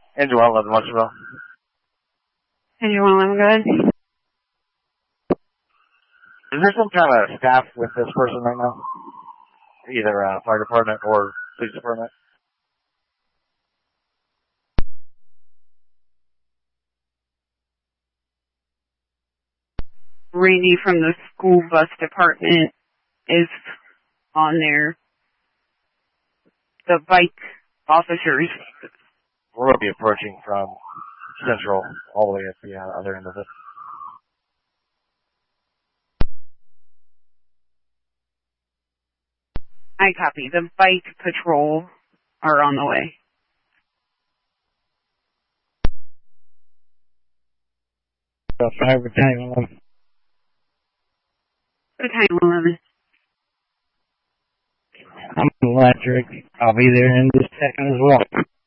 Angel 111, Marshallville. Angel 111, good. Is there some kind of staff with this person right now? Either fire department or police department? Randy from the school bus department is on there. The bike officers. We're going to be approaching from Central all the way at the other end of it. I copy. The bike patrol are on the way. Fire Battalion 11. Battalion 11. I'm electric. I'll be there in just a second as well.